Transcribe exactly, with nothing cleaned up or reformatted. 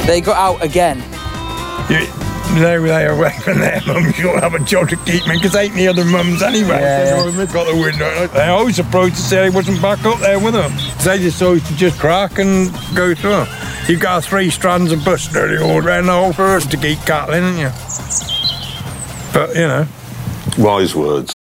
They got out again. You, they were there away from their mums. You don't have a job to keep me because ain't the other mums anyway. Yeah, so yeah. Got the window. They always surprised to say I wasn't back up there with them. They just always to just crack and go through. You've got three strands of bush nearly all around the whole forest to keep cattle in, haven't you? But, you know. Wise words.